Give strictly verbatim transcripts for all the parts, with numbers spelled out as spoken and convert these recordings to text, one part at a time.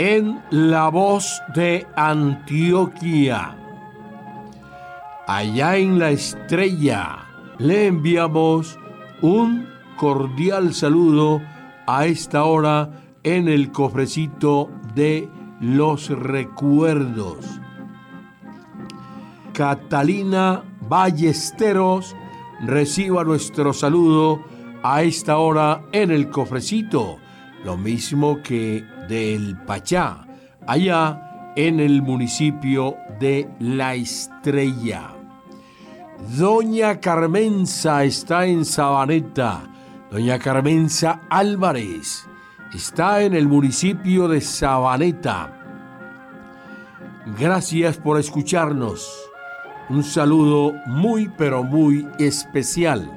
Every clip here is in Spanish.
en La Voz de Antioquia. Allá en La Estrella le enviamos un cordial saludo a esta hora en el cofrecito de los recuerdos. Catalina Ballesteros, reciba nuestro saludo a esta hora en el cofrecito, lo mismo que del Pachá, allá en el municipio de La Estrella. Doña Carmenza está en Sabaneta. Doña Carmenza Álvarez está en el municipio de Sabaneta. Gracias por escucharnos. Un saludo muy pero muy especial.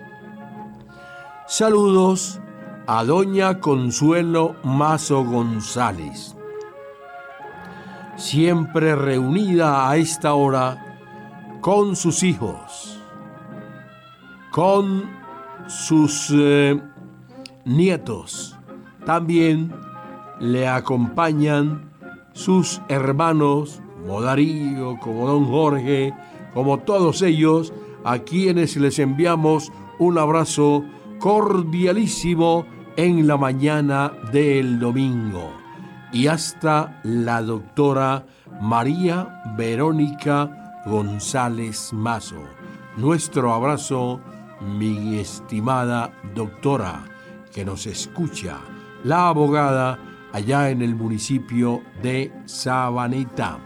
Saludos a doña Consuelo Mazo González, siempre reunida a esta hora con sus hijos, con sus eh, nietos. También le acompañan sus hermanos, como Darío, como don Jorge, como todos ellos, a quienes les enviamos un abrazo cordialísimo en la mañana del domingo. Y hasta la doctora María Verónica González Mazo. Nuestro abrazo, mi estimada doctora, que nos escucha, la abogada allá en el municipio de Sabaneta.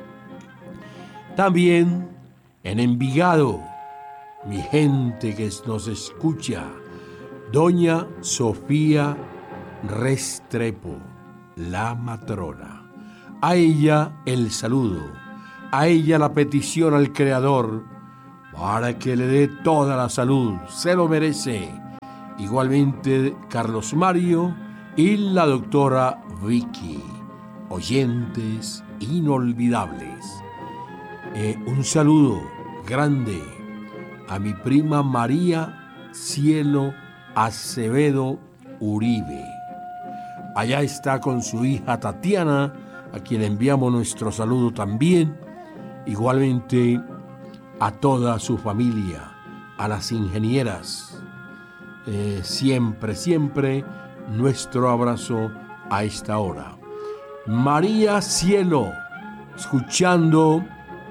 También en Envigado, mi gente que nos escucha, doña Sofía Restrepo, la matrona. A ella el saludo, a ella la petición al Creador para que le dé toda la salud, se lo merece. Igualmente Carlos Mario y la doctora Vicky, oyentes inolvidables. Eh, un saludo grande a mi prima María Cielo Acevedo Uribe. Allá está con su hija Tatiana, a quien enviamos nuestro saludo también. Igualmente a toda su familia, a las ingenieras. Eh, siempre, siempre nuestro abrazo a esta hora. María Cielo, escuchando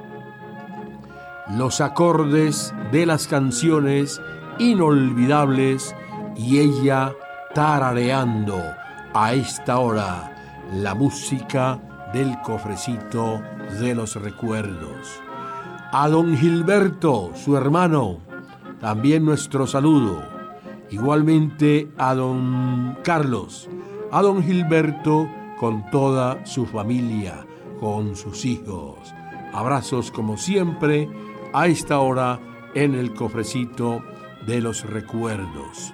los acordes de las canciones inolvidables y ella tarareando a esta hora la música del cofrecito de los recuerdos. A don Gilberto, su hermano, también nuestro saludo. Igualmente a don Carlos, a don Gilberto con toda su familia, con sus hijos. Abrazos como siempre a esta hora en el cofrecito de los recuerdos.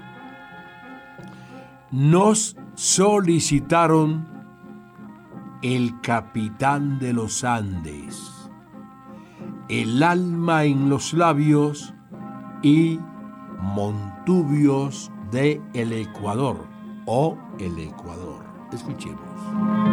Nos solicitaron el capitán de los Andes, el alma en los labios y Montubios de el Ecuador o el Ecuador. Escuchemos.